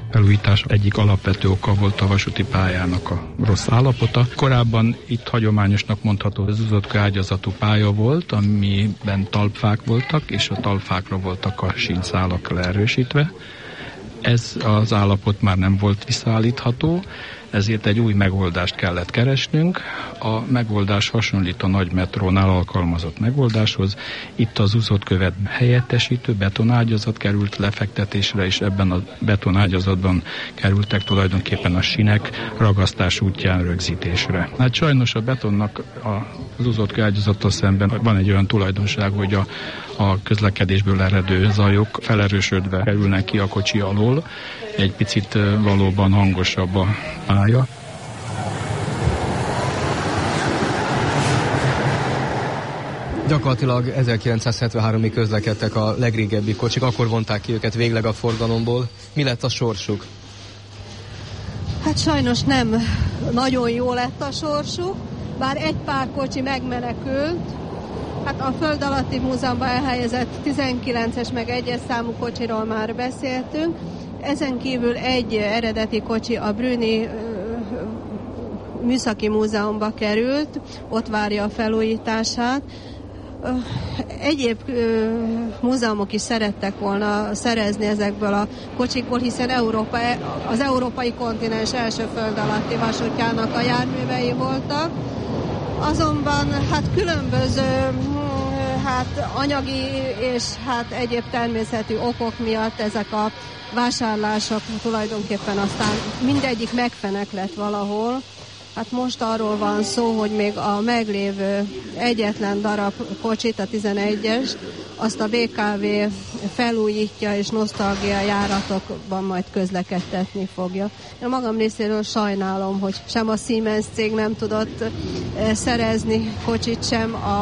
felújítás egyik alapvető oka volt a vasúti pályának a rossz állapota. Korábban itt hagyományosnak mondható, az uzotka ágyazatú pálya volt, amiben talpfák voltak, és a talpfákra voltak a sínszálak leerősítve. Ez az állapot már nem volt visszaállítható, ezért egy új megoldást kellett keresnünk. A megoldás hasonlít a nagy metrónál alkalmazott megoldáshoz. Itt az úzottkövet helyettesítő betonágyazat került lefektetésre, és ebben a betonágyazatban kerültek tulajdonképpen a sinek ragasztás útján rögzítésre. Hát sajnos a betonnak az úzottkő ágyazattal szemben van egy olyan tulajdonság, hogy a közlekedésből eredő zajok felerősödve kerülnek ki a kocsi alól. Egy picit valóban hangosabb a pálya. Gyakorlatilag 1973-ig közlekedtek a legrégebbi kocsik, akkor vonták ki őket végleg a forgalomból. Mi lett a sorsuk? Hát sajnos nem nagyon jó lett a sorsuk, bár egy pár kocsi megmenekült. Hát a Föld Alatti Múzeumban elhelyezett 19-es meg 1-es számú kocsiról már beszéltünk. Ezen kívül egy eredeti kocsi a Brüni Műszaki Múzeumba került, ott várja a felújítását. Egyéb múzeumok is szerettek volna szerezni ezekből a kocsikból, hiszen az európai kontinens első föld alatti vasútjának a járművei voltak. Azonban hát különböző anyagi és egyéb természeti okok miatt ezek a vásárlások tulajdonképpen aztán mindegyik megfeneklett valahol. Hát most arról van szó, hogy még a meglévő egyetlen darab kocsit, a 11-est, azt a BKV felújítja és nosztalgia járatokban majd közlekedtetni fogja. Én magam részéről sajnálom, hogy sem a Siemens cég nem tudott szerezni kocsit, sem